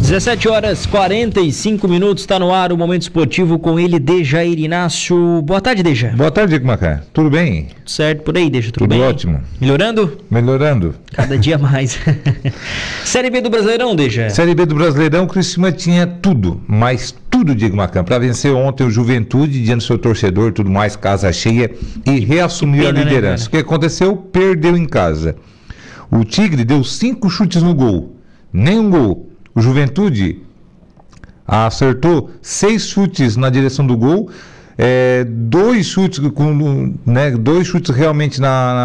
17 horas 45 minutos, está no ar o Momento Esportivo com ele, Dejair Inácio. Boa tarde, Deja. Boa tarde, Diego Macan. Tudo bem? Tudo certo por aí, Deja? Tudo bem? Ótimo. Melhorando? Melhorando. Cada dia mais. Série B do Brasileirão, Deja? Série B do Brasileirão, o Criciúma tinha tudo, mas tudo, Diego Macan, para vencer ontem o Juventude, diante do seu torcedor, tudo mais, casa cheia, e reassumir a liderança. Né, o que aconteceu? Perdeu em casa. O Tigre deu 5 chutes no gol, nenhum gol. O Juventude acertou 6 chutes na direção do gol, 2 chutes realmente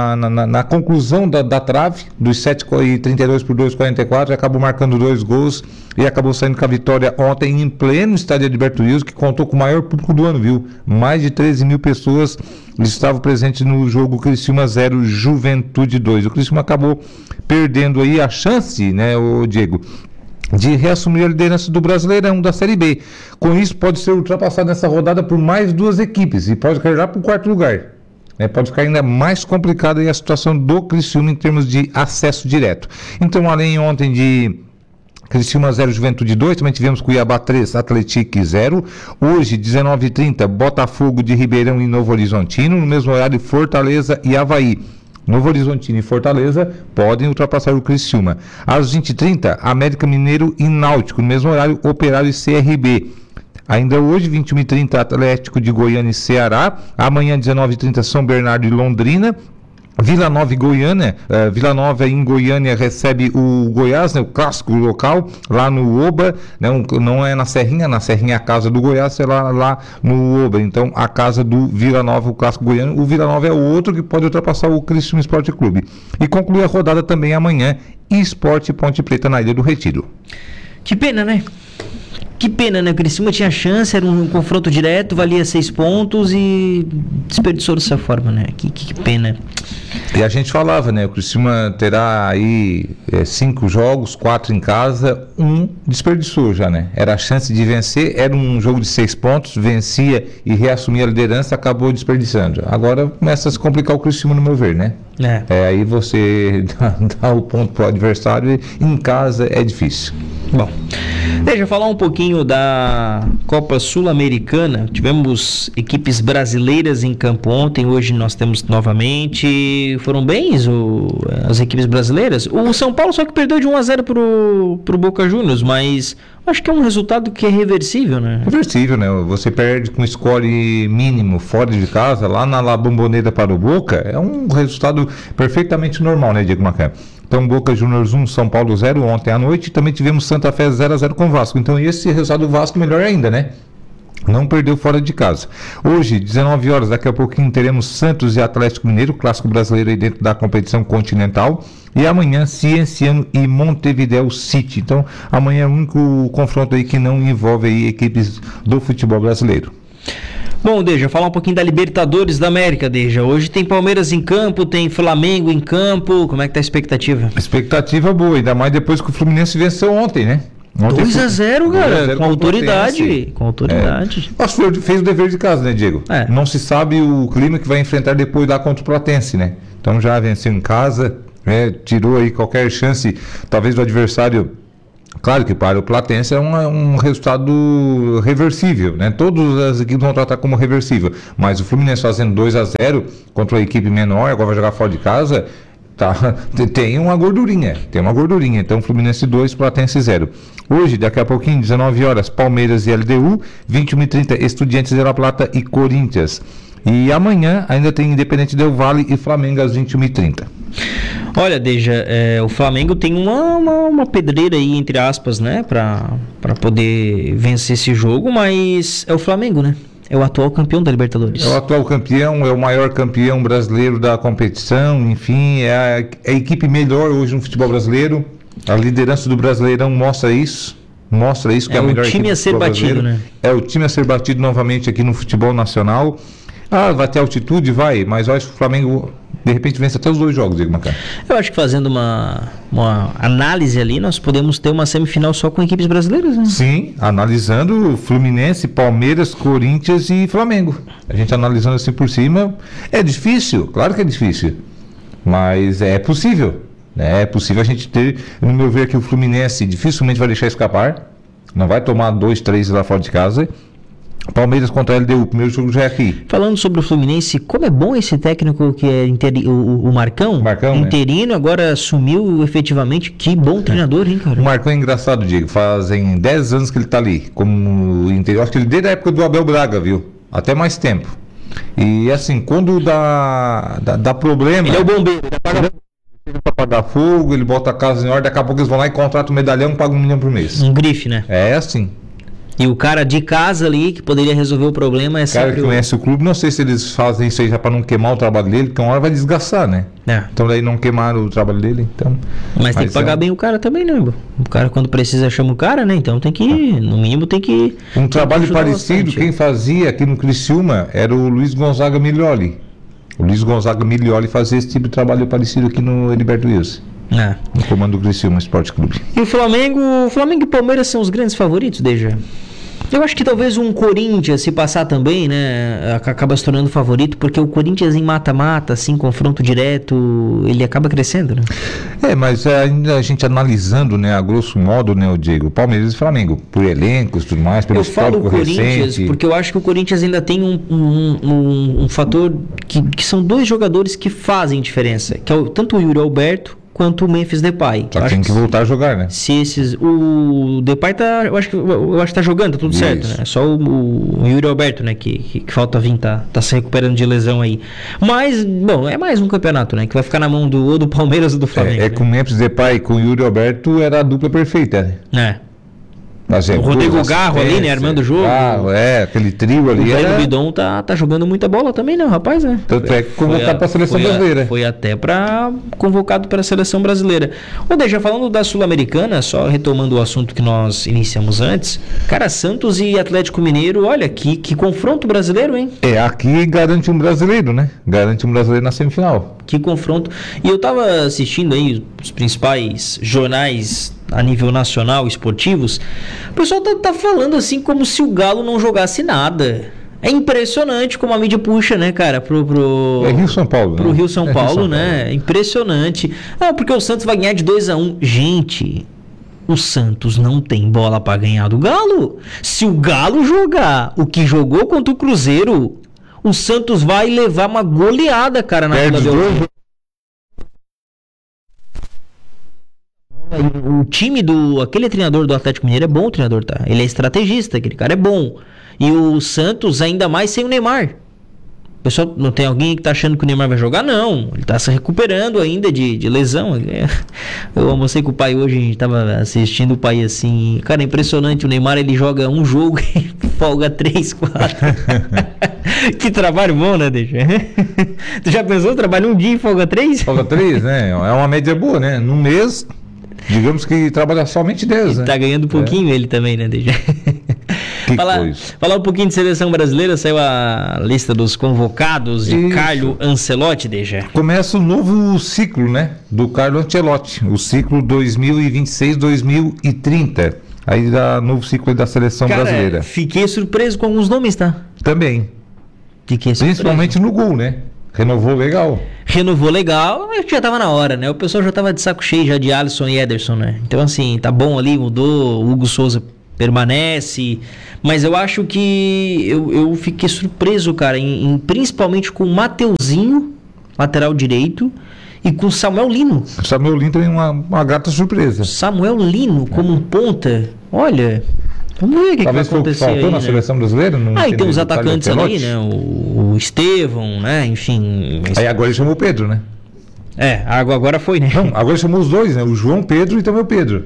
na conclusão da trave, dos 7,32 por 2,44, acabou marcando 2 gols e acabou saindo com a vitória ontem em pleno estádio Adalberto Wilson, que contou com o maior público do ano, viu? Mais de 13 mil pessoas estavam presentes no jogo Criciúma 0, Juventude 2. O Criciúma acabou perdendo aí a chance, né, o Diego, de reassumir a liderança do Brasileirão da Série B. Com isso, pode ser ultrapassado nessa rodada por mais 2 equipes e pode cair lá para o 4º lugar. Pode ficar ainda mais complicada aí a situação do Criciúma em termos de acesso direto. Então, além ontem de Criciúma 0, Juventude 2, também tivemos Cuiabá 3, Atlético 0. Hoje, 19h30, Botafogo de Ribeirão e Novo Horizontino. No mesmo horário, Fortaleza e Avaí. Novo Horizontino e Fortaleza podem ultrapassar o Criciúma. Às 20h30, América Mineiro e Náutico. No mesmo horário, Operário e CRB. Ainda hoje, 21h30, Atlético de Goiânia e Ceará. Amanhã, 19h30, São Bernardo e Londrina. Vila Nova e Goiânia, Vila Nova em Goiânia recebe o Goiás, né, o clássico local, lá no Oba, né, não é na Serrinha é a casa do Goiás, é lá no Oba. Então a casa do Vila Nova, o clássico goiano, o Vila Nova é o outro que pode ultrapassar o Criciúma Esporte Clube. E conclui a rodada também amanhã, Sport e Ponte Preta na Ilha do Retiro. Que pena, né? Que pena, né? O Criciúma tinha chance, era um confronto direto, valia 6 pontos e desperdiçou dessa forma, né? Que pena. E a gente falava, né? O Criciúma terá aí 5 jogos, 4 em casa, 1 desperdiçou já, né? Era a chance de vencer, era um jogo de 6 pontos, vencia e reassumia a liderança, acabou desperdiçando. Agora começa a se complicar o Criciúma, no meu ver, né? Aí você dá o ponto pro adversário e em casa é difícil. Bom, deixa eu falar um pouquinho da Copa Sul-Americana. Tivemos equipes brasileiras em campo ontem, hoje nós temos novamente. Foram bens as equipes brasileiras. O São Paulo só que perdeu de 1-0 pro Boca Juniors, mas acho que é um resultado que é reversível, né? Reversível, né? Você perde com score mínimo fora de casa, lá na La Bombonera para o Boca, é um resultado perfeitamente normal, né, Diego Macan? Então, Boca Juniors 1, São Paulo 0 ontem à noite. Também tivemos Santa Fé 0-0 com o Vasco. Então, esse resultado do Vasco melhor ainda, né? Não perdeu fora de casa. Hoje, 19 horas, daqui a pouquinho teremos Santos e Atlético Mineiro, clássico brasileiro aí dentro da competição continental. E amanhã, Cienciano e Montevideo City. Então, amanhã é o único confronto aí que não envolve aí equipes do futebol brasileiro. Bom, Deja, falar um pouquinho da Libertadores da América, Deja. Hoje tem Palmeiras em campo, tem Flamengo em campo. Como é que tá a expectativa? Expectativa boa, ainda mais depois que o Fluminense venceu ontem, né? 2-0, cara, com autoridade. Com autoridade. Acho que fez o dever de casa, né, Diego? Não se sabe o clima que vai enfrentar depois lá contra o Platense, né? Então já venceu em casa, tirou aí qualquer chance, talvez, do adversário. Claro que para o Platense é um resultado reversível, né? Todas as equipes vão tratar como reversível, mas o Fluminense fazendo 2-0 contra uma equipe menor, agora vai jogar fora de casa, tem uma gordurinha. Então, Fluminense 2, Platense 0. Hoje, daqui a pouquinho, 19 horas, Palmeiras e LDU, 21h30, Estudiantes de La Plata e Corinthians. E amanhã ainda tem Independente Del Valle e Flamengo às 21h30. Olha, Deja, o Flamengo tem uma pedreira aí, entre aspas, né, pra poder vencer esse jogo, mas é o Flamengo, né? É o atual campeão da Libertadores. É o atual campeão, é o maior campeão brasileiro da competição, enfim, é a equipe melhor hoje no futebol brasileiro. A liderança do Brasileirão mostra isso que é a melhor equipe. É o time a ser batido, né? É o time a ser batido novamente aqui no futebol nacional. Vai ter altitude? Vai, mas eu acho que o Flamengo de repente vence até os 2 jogos, Diego Macan. Eu acho que fazendo uma análise ali, nós podemos ter uma semifinal só com equipes brasileiras, né? Sim, analisando Fluminense, Palmeiras, Corinthians e Flamengo. A gente analisando assim por cima, é difícil, claro que é difícil, mas é possível. É possível a gente ter, no meu ver, que o Fluminense dificilmente vai deixar escapar. Não vai tomar 2, 3 lá fora de casa. Palmeiras contra a LDU, o primeiro jogo já é aqui. Falando sobre o Fluminense, como é bom esse técnico que é o Marcão? Marcão, interino, né? Agora assumiu efetivamente. Que bom treinador, hein, cara? O Marcão é engraçado, Diego. Fazem 10 anos que ele tá ali, como interior. Acho que ele desde a época do Abel Braga, viu? Até mais tempo. E assim, quando dá problema... Ele é o bombeiro, ele para pagar fogo, ele bota a casa em ordem, daqui a pouco eles vão lá e contratam um medalhão e pagam 1 milhão por mês. Um grife, né? É assim. E o cara de casa ali, que poderia resolver o problema, é sempre... O cara que conhece o clube, não sei se eles fazem isso aí já para não queimar o trabalho dele, porque uma hora vai desgastar, né? É. Então daí não queimaram o trabalho dele, então... Mas tem que pagar bem o cara também, né? O cara quando precisa chama o cara, né? Então tem que, no mínimo, tem que... Um trabalho parecido, bastante. Quem fazia aqui no Criciúma era o Luiz Gonzaga Milioli. O Luiz Gonzaga Milioli fazia esse tipo de trabalho parecido aqui no Heriberto Wilson. No comando do Criciúma Esporte Clube. E o Flamengo e Palmeiras são os grandes favoritos, Deja? Eu acho que talvez um Corinthians, se passar também, né, acaba se tornando favorito, porque o Corinthians em mata-mata, assim, confronto direto, ele acaba crescendo, né? Mas ainda a gente analisando, né, a grosso modo, né, o Diego, Palmeiras e Flamengo, por elencos e tudo mais, pelo Eu histórico falo Corinthians recente. porque eu acho que o Corinthians ainda tem um fator que são dois jogadores que fazem diferença, que é tanto o Yuri Alberto quanto o Memphis Depay. Só que tem que voltar a jogar, né? O Depay tá, eu acho que tá jogando, tá tudo certo, né? Só o Yuri Alberto, né, que falta vir, tá se recuperando de lesão aí. Mas, bom, é mais um campeonato, né, que vai ficar na mão ou do Palmeiras ou do Flamengo. Né? Com o Memphis Depay e com o Yuri Alberto era a dupla perfeita, né? O Rodrigo Garro ali, né, armando o jogo. Aquele trio ali. O Bidon tá jogando muita bola também, né, rapaz, né? Tanto é que convocado para a seleção brasileira. Foi até convocado para a seleção brasileira. Já falando da Sul-Americana, só retomando o assunto que nós iniciamos antes, cara, Santos e Atlético Mineiro, olha, que confronto brasileiro, hein? Aqui garante um brasileiro, né? Garante um brasileiro na semifinal. Que confronto. E eu tava assistindo aí os principais jornais a nível nacional, esportivos, o pessoal tá falando assim como se o Galo não jogasse nada. É impressionante como a mídia puxa, né, cara, pro Rio-São Paulo, pro né? Rio-São Paulo, né? É impressionante. Porque o Santos vai ganhar de 2-1. Gente, o Santos não tem bola pra ganhar do Galo. Se o Galo jogar o que jogou contra o Cruzeiro, o Santos vai levar uma goleada, cara, na Vila Belmiro. O time aquele treinador do Atlético Mineiro é bom, o treinador, tá? Ele é estrategista, aquele cara é bom. E o Santos ainda mais sem o Neymar. Pessoal, não tem alguém que tá achando que o Neymar vai jogar? Não, ele tá se recuperando ainda de lesão. Eu almocei com o pai hoje, a gente tava assistindo o pai assim, cara, é impressionante, o Neymar ele joga um jogo e folga 3, 4. Que trabalho bom, né, Deixa? Tu já pensou, trabalha um dia e folga 3? Folga 3, né? É uma média boa, né? Num mês, digamos que trabalha somente 10, né? Tá ganhando um pouquinho ele também, né, Deixa? Falar um pouquinho de seleção brasileira, saiu a lista dos convocados de Carlo Ancelotti, Deixa. Começa o novo ciclo, né, do Carlo Ancelotti, o ciclo 2026-2030. Aí dá novo ciclo da seleção brasileira. Fiquei surpreso com alguns nomes, tá? Também. Principalmente no gol, né? Renovou legal, já tava na hora, né? O pessoal já tava de saco cheio já de Alisson e Ederson, né? Então assim, tá bom ali, mudou, o Hugo Souza permanece, mas eu acho que eu fiquei surpreso, cara, principalmente com o Mateuzinho, lateral direito, e com o Samuel Lino. O Samuel Lino tem uma grata surpresa. Samuel Lino como ponta, olha, vamos ver o que vai acontecer aí, na seleção brasileira. E tem os atacantes ali, né, o Estevão, né, enfim. Aí agora ele chamou o Pedro, né? Agora foi, né? Não, agora chamou os dois, né, o João Pedro e também o Pedro.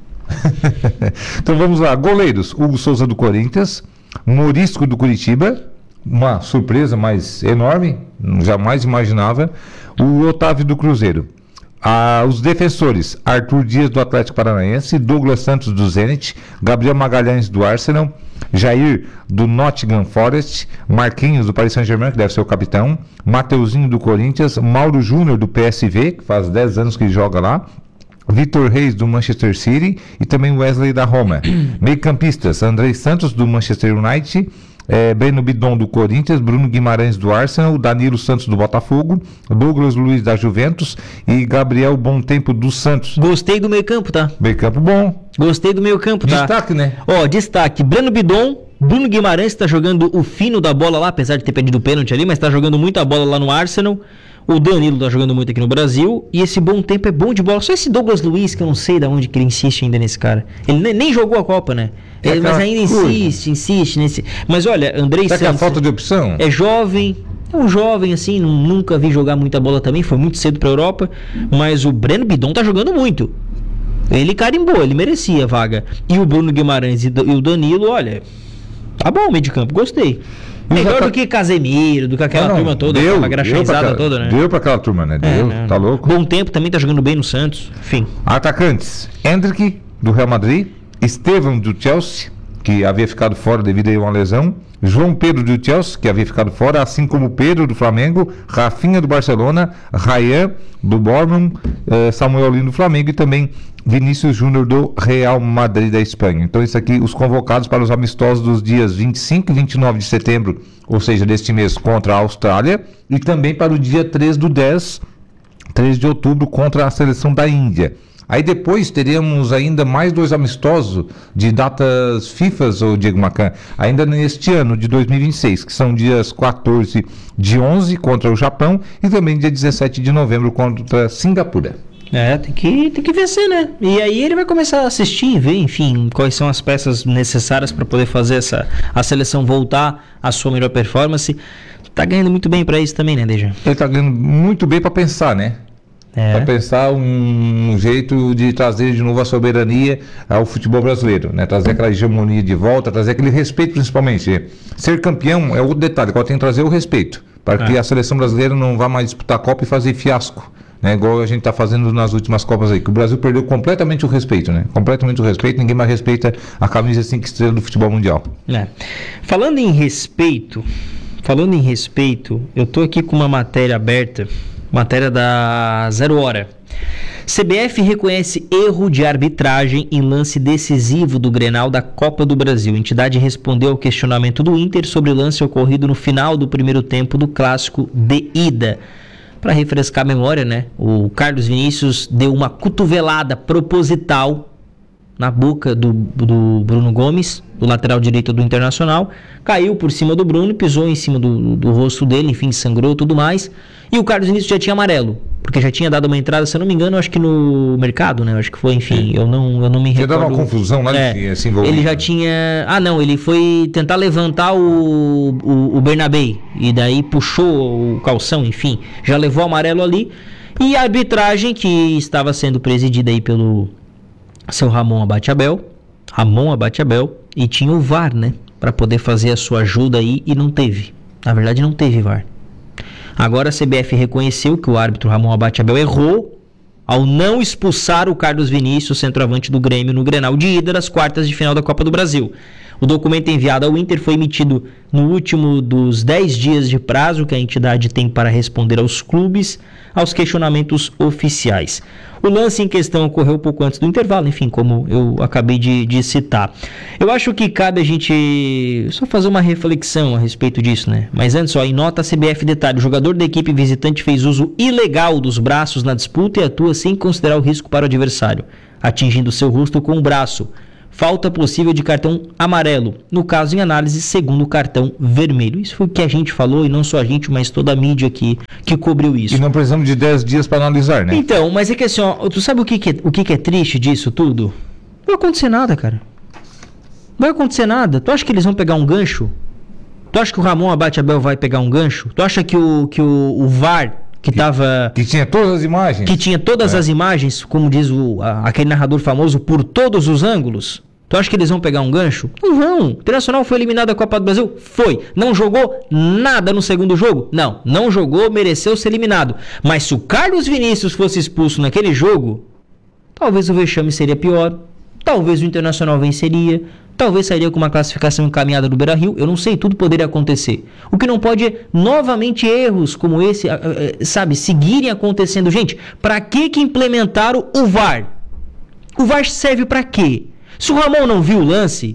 Então vamos lá, goleiros: Hugo Souza do Corinthians, Morisco do Curitiba, uma surpresa mais enorme, jamais imaginava, o Otávio do Cruzeiro. Os defensores: Arthur Dias do Atlético Paranaense, Douglas Santos do Zenit, Gabriel Magalhães do Arsenal, Jair do Nottingham Forest, Marquinhos do Paris Saint-Germain, que deve ser o capitão, Mateuzinho do Corinthians, Mauro Júnior do PSV, que faz 10 anos que joga lá, Vitor Reis do Manchester City e também Wesley da Roma. Meio-campistas: Andrei Santos do Manchester United, Breno Bidon do Corinthians, Bruno Guimarães do Arsenal, Danilo Santos do Botafogo, Douglas Luiz da Juventus e Gabriel Bom Tempo do Santos. Gostei do meio-campo, tá? Meio-campo bom. Gostei do meio campo, tá? Destaque, né? Ó, destaque, Breno Bidon, Bruno Guimarães tá jogando o fino da bola lá, apesar de ter perdido o pênalti ali, mas tá jogando muita bola lá no Arsenal. O Danilo tá jogando muito aqui no Brasil. E esse Bom Tempo é bom de bola. Só esse Douglas Luiz, que eu não sei de onde que ele insiste ainda nesse cara. Ele nem jogou a Copa, né? Mas ainda insiste nesse... Mas olha, Andrei Santos... Será que é a falta de opção? É jovem... É um jovem, assim, nunca vi jogar muita bola também, foi muito cedo pra Europa, mas o Breno Bidon tá jogando muito. Ele carimbou, ele merecia a vaga. E o Bruno Guimarães e o Danilo, olha, tá bom o meio de campo, gostei. Melhor do que Casemiro, do que aquela turma toda, aquela graxaizada toda, né? Deu pra aquela turma, né? Tá louco? Bom Tempo também tá jogando bem no Santos, enfim. Atacantes, Endrick, do Real Madrid, Estevão, do Chelsea, que havia ficado fora devido a uma lesão, João Pedro do Chelsea, que havia ficado fora, assim como Pedro do Flamengo, Rafinha do Barcelona, Ryan do Bournemouth, Samuel Lino do Flamengo e também Vinícius Júnior do Real Madrid da Espanha. Então, isso aqui, os convocados para os amistosos dos dias 25 e 29 de setembro, ou seja, deste mês, contra a Austrália, e também para o dia 3 de outubro, contra a seleção da Índia. Aí depois teremos ainda mais 2 amistosos de datas FIFAs, ô Diego Macan, ainda neste ano de 2026, que são dias 14 de 11 contra o Japão e também dia 17 de novembro contra Singapura. Tem que vencer, né? E aí ele vai começar a assistir e ver, enfim, quais são as peças necessárias para poder fazer a seleção voltar à sua melhor performance. Tá ganhando muito bem para isso também, né, Deja? Ele tá ganhando muito bem para pensar, né? Para pensar um jeito de trazer de novo a soberania ao futebol brasileiro, né? Trazer aquela hegemonia de volta, trazer aquele respeito principalmente. Ser campeão é outro detalhe, agora tem que trazer o respeito, para que a seleção brasileira não vá mais disputar a Copa e fazer fiasco, né? Igual a gente está fazendo nas últimas Copas aí, que o Brasil perdeu completamente o respeito, né? Completamente o respeito, ninguém mais respeita a camisa 5 estrelas do futebol mundial. Falando em respeito, eu tô aqui com uma matéria aberta, matéria da 0 Hora. CBF reconhece erro de arbitragem em lance decisivo do Grenal da Copa do Brasil. A entidade respondeu ao questionamento do Inter sobre o lance ocorrido no final do primeiro tempo do clássico de ida. Para refrescar a memória, né? O Carlos Vinícius deu uma cotovelada proposital na boca do Bruno Gomes, do lateral direito do Internacional, caiu por cima do Bruno, pisou em cima do rosto dele, enfim, sangrou, tudo mais, e o Carlos Vinícius já tinha amarelo, porque já tinha dado uma entrada, se eu não me engano, acho que no mercado, né, acho que foi, enfim, eu não me recordo. Já dava uma confusão lá, assim, ele já tinha, ele foi tentar levantar o Bernabé, e daí puxou o calção, enfim, já levou o amarelo ali, e a arbitragem que estava sendo presidida aí pelo seu Ramon Abate-Abel, e tinha o VAR, né, para poder fazer a sua ajuda aí, e não teve. Na verdade, não teve VAR. Agora a CBF reconheceu que o árbitro Ramon Abate-Abel errou ao não expulsar o Carlos Vinícius, centroavante do Grêmio, no Grenal de ida das quartas de final da Copa do Brasil. O documento enviado ao Inter foi emitido no último dos 10 dias de prazo que a entidade tem para responder aos clubes aos questionamentos oficiais. O lance em questão ocorreu pouco antes do intervalo, enfim, como eu acabei de citar. Eu acho que cabe a gente só fazer uma reflexão a respeito disso, né? Mas antes, em nota, a CBF detalha: o jogador da equipe visitante fez uso ilegal dos braços na disputa e atua sem considerar o risco para o adversário, atingindo seu rosto com o braço. Falta possível de cartão amarelo, no caso em análise, segundo cartão vermelho. Isso foi o que a gente falou, e não só a gente, mas toda a mídia aqui que cobriu isso. E não precisamos de 10 dias para analisar, né? Então, mas é que assim, tu sabe o que é triste disso tudo? Não vai acontecer nada, cara. Não vai acontecer nada. Tu acha que eles vão pegar um gancho? Tu acha que o Ramon Abate-Abel vai pegar um gancho? Tu acha que o VAR... Que tinha todas as imagens. Que tinha todas as imagens, como diz aquele narrador famoso, por todos os ângulos. Tu acha que eles vão pegar um gancho? Não vão. O Internacional foi eliminado da Copa do Brasil? Foi. Não jogou nada no segundo jogo? Não jogou, mereceu ser eliminado. Mas se o Carlos Vinícius fosse expulso naquele jogo, talvez o vexame seria pior. Talvez o Internacional venceria. Talvez sairia com uma classificação encaminhada do Beira-Rio. Eu não sei, tudo poderia acontecer. O que não pode é, novamente, erros como esse, seguirem acontecendo. Gente, para que implementaram o VAR? O VAR serve para quê? Se o Ramon não viu o lance,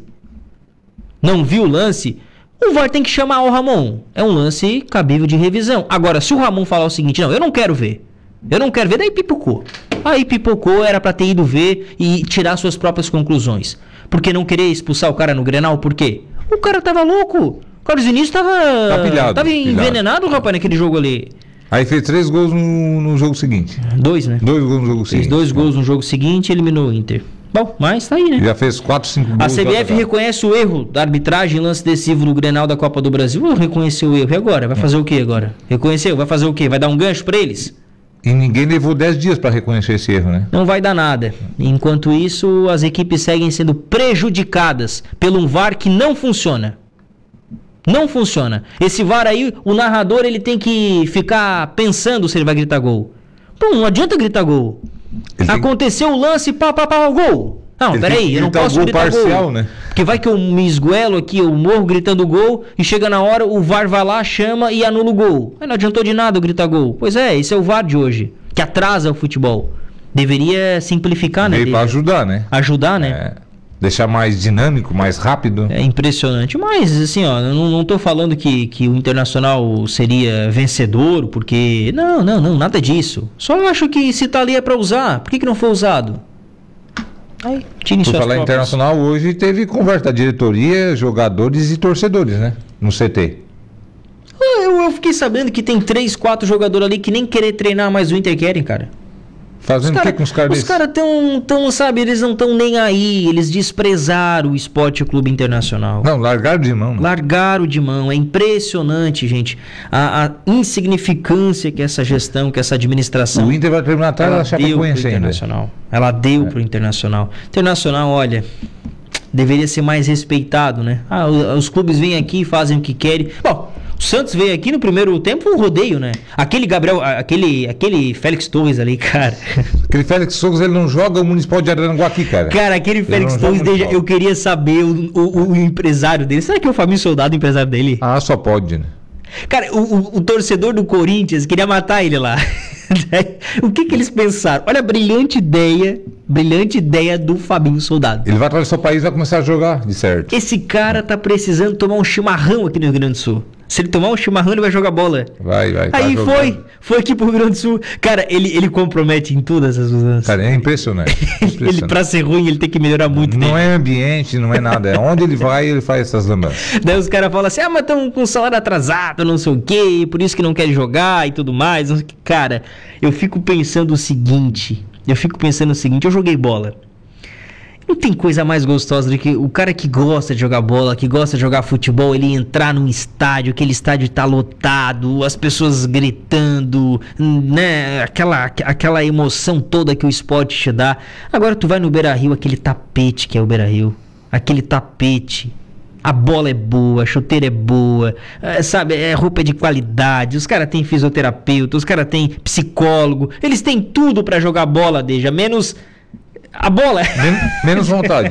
o VAR tem que chamar o Ramon. É um lance cabível de revisão. Agora, se o Ramon falar o seguinte: não, eu não quero ver, daí pipocou. Aí pipocou, era pra ter ido ver e tirar suas próprias conclusões. Por que não querer expulsar o cara no Grenal? Por quê? O cara tava louco. O Carlos Vinícius tava envenenado, rapaz, naquele jogo ali. Aí fez 3 gols no jogo seguinte. 2, né? 2 gols no jogo seguinte. Fez 2 gols no jogo seguinte e eliminou o Inter. Bom, mas tá aí, né? Já fez 4, 5 gols. A CBF reconhece o erro da arbitragem em lance decisivo no Grenal da Copa do Brasil. Reconheceu o erro. E agora? Vai fazer o que agora? Reconheceu? Vai fazer o quê? Vai dar um gancho pra eles? E ninguém levou 10 dias para reconhecer esse erro, né? Não vai dar nada. Enquanto isso, as equipes seguem sendo prejudicadas pelo um VAR que não funciona. Não funciona. Esse VAR aí, o narrador ele tem que ficar pensando se ele vai gritar gol. Pô, não adianta gritar gol. Aconteceu o lance, gol. Não, peraí, eu não posso gritar parcial, gol. Né? Porque vai que eu me esguelo aqui, eu morro gritando gol e chega na hora, o VAR vai lá, chama e anula o gol. Aí não adiantou de nada eu gritar gol. Pois é, esse é o VAR de hoje, que atrasa o futebol. Deveria simplificar, né? Veio para ajudar, né? Ajudar, né? Deixar mais dinâmico, mais rápido. É impressionante. Mas, assim, ó, não tô falando que o Internacional seria vencedor, porque... Não, nada disso. Só acho que se tá ali é pra usar. Por que não foi usado? Aí, tire Por falar Internacional, hoje teve conversa da diretoria, jogadores e torcedores, né? No CT. Eu fiquei sabendo que tem 3, 4 jogadores ali que nem querer treinar mais o Inter querem, cara. Fazendo o que com os caras desses? Os caras tão, sabe, eles não estão nem aí. Eles desprezaram o Esporte Clube Internacional. Não, largaram de mão. Né? Largaram de mão. É impressionante, gente. A insignificância que essa gestão, que essa administração... O Inter vai terminar atrás da Chapecoense ainda. Ela deu pro Internacional. Internacional, olha... Deveria ser mais respeitado, né? Os clubes vêm aqui e fazem o que querem. Bom... O Santos veio aqui no primeiro tempo um rodeio, né? Aquele Félix Torres ali, cara. Aquele Félix Torres, ele não joga o Municipal de Araranguá aqui, cara. Cara, aquele Félix Torres, eu queria saber o empresário dele. Será que é o Fabinho Soldado o empresário dele? Ah, só pode, né? Cara, o torcedor do Corinthians queria matar ele lá. O que eles pensaram? Olha a brilhante ideia do Fabinho Soldado. Ele vai atravessar o país e vai começar a jogar, de certo. Esse cara tá precisando tomar um chimarrão aqui no Rio Grande do Sul. Se ele tomar um chimarrão, ele vai jogar bola. Vai. Aí foi aqui pro Rio Grande do Sul. Cara, ele compromete em todas as mudanças. Cara, é impressionante. Ele, pra ser ruim, ele tem que melhorar muito. Não é ambiente, não é nada. É onde ele vai, ele faz essas lambanças. Daí os caras falam assim, mas estão com salário atrasado, não sei o quê, por isso que não quer jogar e tudo mais. Cara, eu fico pensando o seguinte, eu joguei bola. Não tem coisa mais gostosa do que o cara que gosta de jogar bola, que gosta de jogar futebol, ele entrar num estádio, aquele estádio tá lotado, as pessoas gritando, né? Aquela emoção toda que o esporte te dá. Agora tu vai no Beira-Rio, aquele tapete que é o Beira-Rio, aquele tapete. A bola é boa, a chuteira é boa, sabe, roupa é de qualidade, os caras têm fisioterapeuta, os caras têm psicólogo, eles têm tudo pra jogar bola, Deja, menos... A bola. Menos vontade.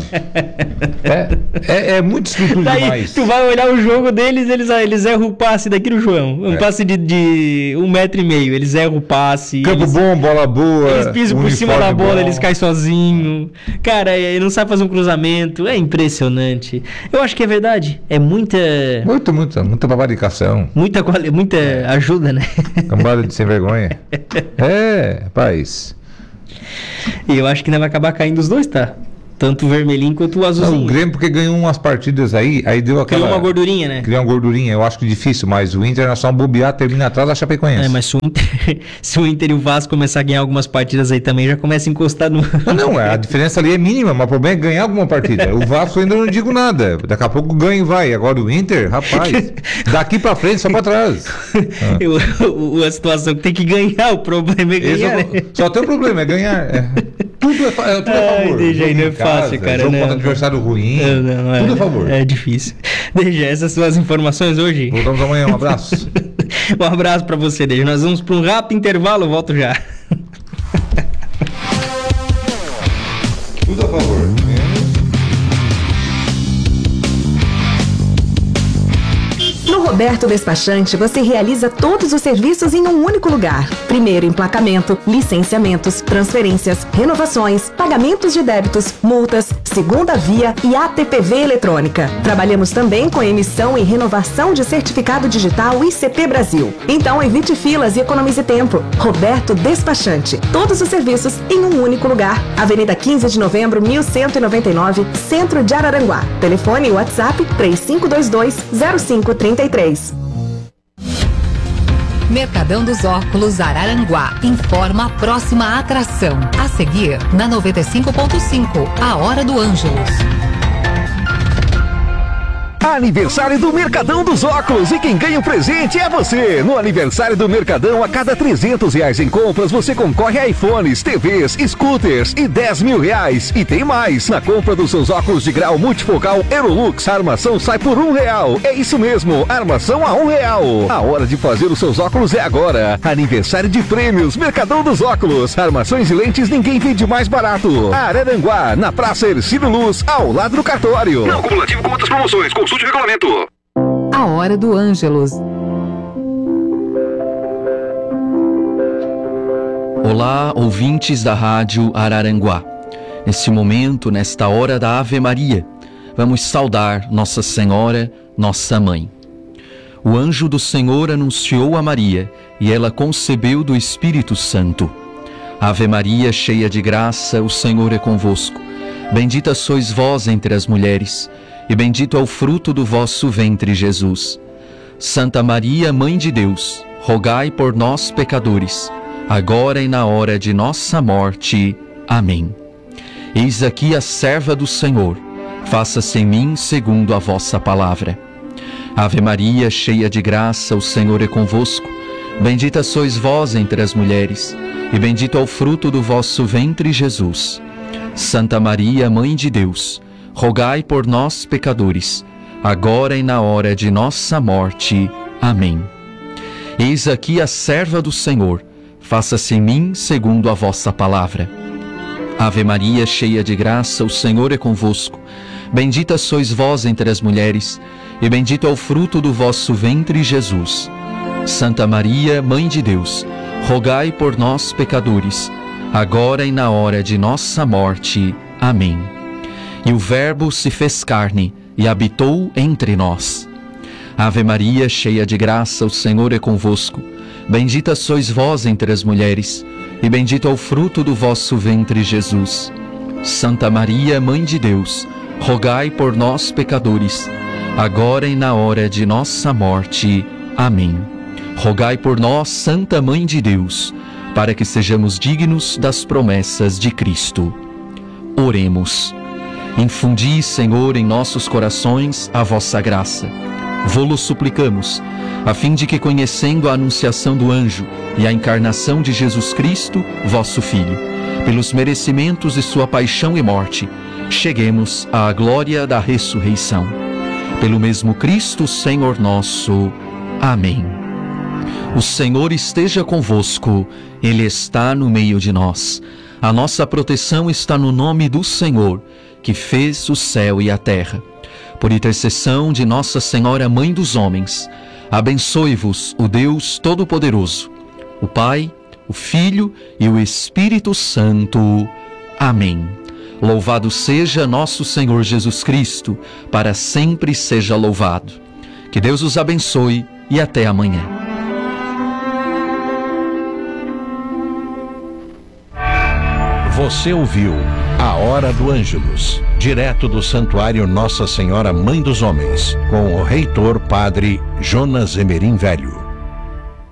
É muito estrutura demais. Tu vai olhar o jogo deles, eles erram o passe daqui no João. Um passe de 1,5 metro. Eles erram o passe. Campo bom, bola boa. Eles pisam por cima da bola, eles caem sozinhos. Cara, ele não sabe fazer um cruzamento. É impressionante. Eu acho que é verdade. É muita babaricação. Muita ajuda, né? Cambada de sem vergonha. Rapaz. E eu acho que ainda vai acabar caindo os dois, tá? Tanto o vermelhinho quanto o azulzinho. Não, o Grêmio porque ganhou umas partidas aí deu aquela... Criou uma gordurinha, né? Criou uma gordurinha, eu acho que difícil, mas o Internacional bobear termina atrás da Chapecoense. Mas se o Inter e o Vasco começar a ganhar algumas partidas aí também, já começa a encostar no... Não, a diferença ali é mínima, mas o problema é ganhar alguma partida. O Vasco ainda não digo nada, daqui a pouco ganha e vai. Agora o Inter, rapaz, daqui pra frente, só pra trás. A situação que tem que ganhar, o problema é ganhar. Só tem um problema, é ganhar. Tudo é a favor. Aí não é fácil, cara. Jogo contra adversário ruim. Tudo a favor. É difícil. Deja, essas são as informações hoje. Voltamos amanhã, um abraço. Um abraço pra você, Deja. Nós vamos pra um rápido intervalo, eu volto já. Tudo a favor. No Roberto Despachante, você realiza todos os serviços em um único lugar. Primeiro, emplacamento, licenciamentos, transferências, renovações, pagamentos de débitos, multas, segunda via e ATPV eletrônica. Trabalhamos também com emissão e renovação de certificado digital ICP Brasil. Então evite filas e economize tempo. Roberto Despachante. Todos os serviços em um único lugar. Avenida 15 de Novembro, 1199, Centro de Araranguá. Telefone e WhatsApp 3522-0533. Mercadão dos Óculos Araranguá informa a próxima atração. A seguir, na 95.5, a Hora do Ângelus. Aniversário do Mercadão dos Óculos e quem ganha o presente é você. No aniversário do Mercadão, a cada R$300 em compras, você concorre a iPhones, TVs, scooters e R$10.000. E tem mais, na compra dos seus óculos de grau multifocal Aerolux, a armação sai por R$1. É isso mesmo, armação a R$1. A hora de fazer os seus óculos é agora. Aniversário de prêmios, Mercadão dos Óculos. Armações e lentes ninguém vende mais barato. Araranguá, na Praça Hercílio Luz, ao lado do cartório. Não cumulativo com outras promoções. Consulte o regulamento. A Hora do Ângelus. Olá, ouvintes da Rádio Araranguá. Neste momento, nesta hora da Ave Maria, vamos saudar Nossa Senhora, nossa Mãe. O anjo do Senhor anunciou a Maria e ela concebeu do Espírito Santo. Ave Maria, cheia de graça, o Senhor é convosco. Bendita sois vós entre as mulheres, e bendito é o fruto do vosso ventre, Jesus. Santa Maria, Mãe de Deus, rogai por nós, pecadores, agora e na hora de nossa morte. Amém. Eis aqui a serva do Senhor, faça-se em mim segundo a vossa palavra. Ave Maria, cheia de graça, o Senhor é convosco. Bendita sois vós entre as mulheres, e bendito é o fruto do vosso ventre, Jesus. Santa Maria, Mãe de Deus, rogai por nós, pecadores, agora e na hora de nossa morte. Amém. Eis aqui a serva do Senhor, faça-se em mim segundo a vossa palavra. Ave Maria, cheia de graça, o Senhor é convosco. Bendita sois vós entre as mulheres, e bendito é o fruto do vosso ventre, Jesus. Santa Maria, Mãe de Deus, rogai por nós, pecadores, agora e na hora de nossa morte. Amém. E o Verbo se fez carne e habitou entre nós. Ave Maria, cheia de graça, o Senhor é convosco. Bendita sois vós entre as mulheres, e bendito é o fruto do vosso ventre, Jesus. Santa Maria, Mãe de Deus, rogai por nós, pecadores, agora e na hora de nossa morte. Amém. Rogai por nós, Santa Mãe de Deus, para que sejamos dignos das promessas de Cristo. Oremos. Infundi, Senhor, em nossos corações a vossa graça. Vô-lo suplicamos, a fim de que, conhecendo a anunciação do anjo e a encarnação de Jesus Cristo, vosso Filho, pelos merecimentos de sua paixão e morte, cheguemos à glória da ressurreição. Pelo mesmo Cristo, Senhor nosso. Amém. O Senhor esteja convosco, Ele está no meio de nós. A nossa proteção está no nome do Senhor, que fez o céu e a terra. Por intercessão de Nossa Senhora, Mãe dos homens, abençoe-vos o Deus Todo-Poderoso, o Pai, o Filho e o Espírito Santo. Amém. Louvado seja nosso Senhor Jesus Cristo, para sempre seja louvado. Que Deus os abençoe e até amanhã. Você ouviu A Hora do Ângelus, direto do Santuário Nossa Senhora Mãe dos Homens, com o reitor Padre Jonas Emerim Velho.